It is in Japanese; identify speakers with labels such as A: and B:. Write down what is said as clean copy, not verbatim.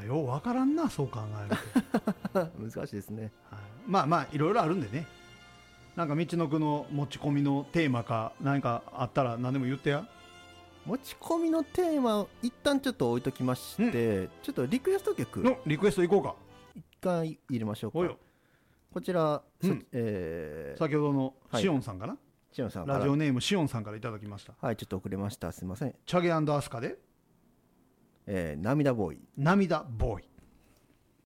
A: ようわからんな、そう考えると
B: 難しいですね。
A: はい、まあまあいろいろあるんでね。なんか道のくの持ち込みのテーマか何かあったら何でも言ってや。
B: 持ち込みのテーマを一旦ちょっと置いときまして、ちょっとリクエスト曲
A: のリクエストいこうか。
B: 一回入れましょうか。
A: およ、
B: こちら、
A: 先ほどのシオンさんかな、
B: シオンさんから
A: ラジオネームシオンさんからいただきました。
B: はい、ちょっと遅れました。すいません。
A: チャゲ&アスカで
B: 涙ボーイ。
A: 涙ボーイ。